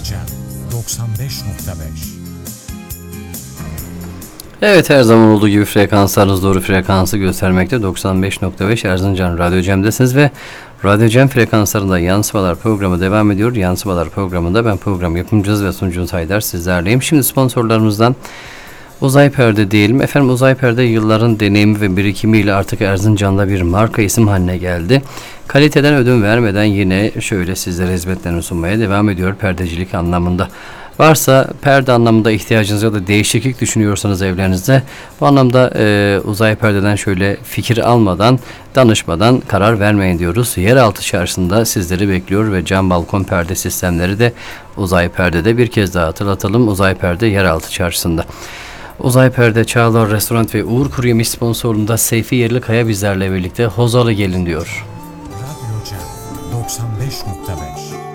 Cem 95.5. Evet, her zaman olduğu gibi frekanslarınız doğru frekansı göstermekte. 95.5 Erzincan Radyo Cem'desiniz ve Radyo Cem frekanslarında Yansımalar programı devam ediyor. Yansımalar programında ben program yapımcınız ve sunucunuz Haydar sizlerleyim. Şimdi sponsorlarımızdan Uzay Perde diyelim. Efendim, Uzay Perde yılların deneyimi ve birikimiyle artık Erzincan'da bir marka isim haline geldi. Kaliteden ödün vermeden yine şöyle sizlere hizmetlerini sunmaya devam ediyor perdecilik anlamında. Varsa perde anlamında ihtiyacınız ya da değişiklik düşünüyorsanız evlerinizde, bu anlamda Uzay Perde'den şöyle fikir almadan, danışmadan karar vermeyin diyoruz. Yeraltı çarşısında sizleri bekliyor ve cam balkon perde sistemleri de Uzay Perde'de. Bir kez daha hatırlatalım, Uzay Perde yeraltı çarşısında. Uzay Perde, Çağlar Restoran ve Uğur Kuru Yemiş sponsorluğunda Seyfi Yerlikaya bizlerle birlikte Hozalı gelin diyor. Radyo Cem 95.5.